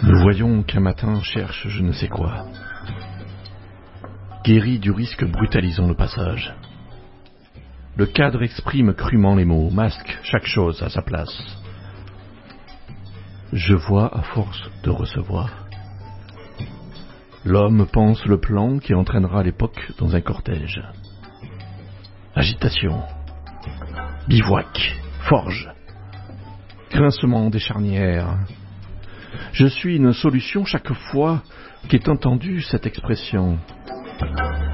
Nous voyons qu'un matin cherche je ne sais quoi. Guéri du risque, brutalisons le passage. Le cadre exprime crûment les mots, masque chaque chose à sa place. Je vois à force de recevoir. L'homme pense le plan qui entraînera l'époque dans un cortège. Agitation, bivouac, forge, grincement des charnières. Je suis une solution chaque fois qu'est entendue cette expression.